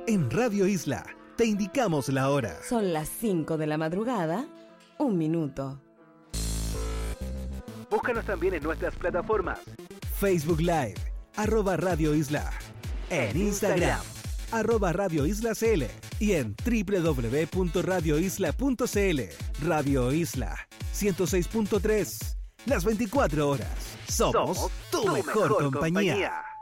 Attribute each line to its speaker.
Speaker 1: En Radio Isla te indicamos la hora.
Speaker 2: Son las 5 de la madrugada, 1 minuto.
Speaker 1: Búscanos también en nuestras plataformas. Facebook Live, @Radio Isla. En Instagram, @Radio Isla CL. Y en www.radioisla.cl. Radio Isla 106.3. Las 24 horas. Somos tu mejor compañía.